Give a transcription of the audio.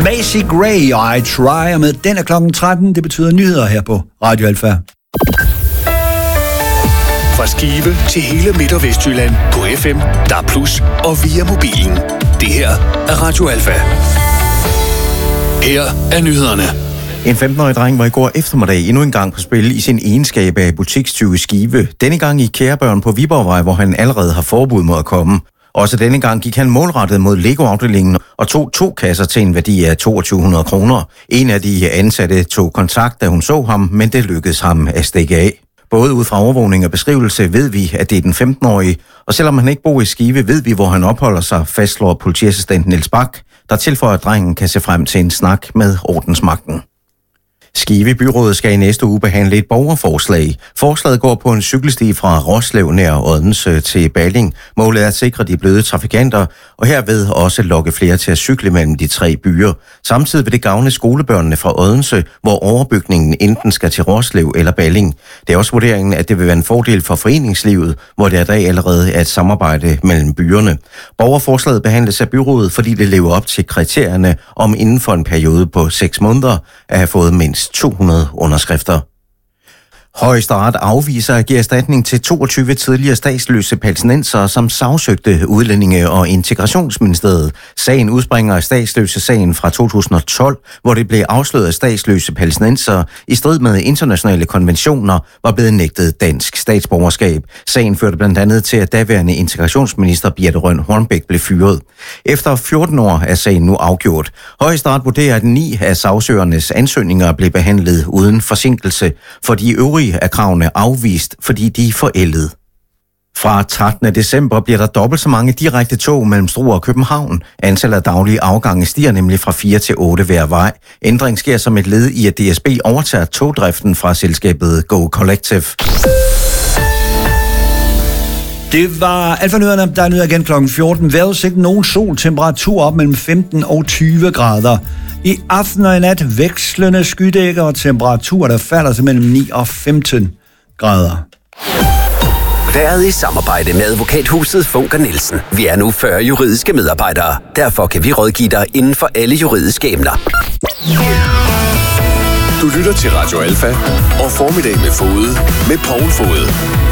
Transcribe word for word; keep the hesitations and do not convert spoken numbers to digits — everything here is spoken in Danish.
Macy Gray og I Try, og med den er klokken tretten. Det betyder nyheder her på Radio Alfa. Fra Skive til hele Midt- og Vestjylland på F M, D A B plus, og via mobilen. Det her er Radio Alfa. Her er nyhederne. En femten-årig dreng var i går eftermiddag endnu en gang på spil i sin egenskab af butikstyv i Skive. Denne gang i Kærebørn på Viborgvej, hvor han allerede har forbud mod at komme. Også denne gang gik han målrettet mod Lego-afdelingen og tog to kasser til en værdi af toogtyve hundrede kroner. En af de ansatte tog kontakt, da hun så ham, men det lykkedes ham at stikke af. Både ud fra overvågning og beskrivelse ved vi, at det er den femten-årige, og selvom han ikke bor i Skive, ved vi, hvor han opholder sig, fastslår politiassistent Niels Bak, der tilføjer, at drengen kan se frem til en snak med ordensmagten. Skive Byrådet skal i næste uge behandle et borgerforslag. Forslaget går på en cykelsti fra Roslev nær Odense til Balling. Målet er at sikre de bløde trafikanter, og herved også lokke flere til at cykle mellem de tre byer. Samtidig vil det gavne skolebørnene fra Odense, hvor overbygningen enten skal til Roslev eller Balling. Det er også vurderingen, at det vil være en fordel for foreningslivet, hvor det i dag allerede er et samarbejde mellem byerne. Borgerforslaget behandles af byrådet, fordi det lever op til kriterierne om inden for en periode på seks måneder at have fået mindst to hundrede underskrifter. Højesteret afviser at give erstatning til toogtyve tidligere statsløse palæstinensere, som sagsøgte Udlændinge- og Integrationsministeriet. Sagen udspringer af statsløse-sagen fra to tusind og tolv, hvor det blev afsløret, at statsløse palæstinensere i strid med internationale konventioner var blevet nægtet dansk statsborgerskab. Sagen førte blandt andet til, at daværende integrationsminister Birthe Rønn Hornbech blev fyret. Efter fjorten år er sagen nu afgjort. Højesteret vurderer, at ni af sagsøgernes ansøgninger blev behandlet uden forsinkelse, for de øvrige af kravene afvist, fordi de er forældet. Fra trettende december bliver der dobbelt så mange direkte tog mellem Struer og København. Antallet af daglige afgange stiger nemlig fra fire til otte hver vej. Ændring sker som et led i, at D S B overtager togdriften fra selskabet Go Collective. Det var Alfa-nyhederne, der er nyheder igen klokken fjorten. Vejrudsigt nogen sol, temperatur op mellem femten og tyve grader. I aften og i nat vekslende skydækker og temperaturer, der falder til mellem ni og femten grader. Været i samarbejde med advokathuset Funker Nielsen. Vi er nu fyrre juridiske medarbejdere. Derfor kan vi rådgive dig inden for alle juridiske emner. Du lytter til Radio Alfa og Formiddag med Fode med Poul Fode.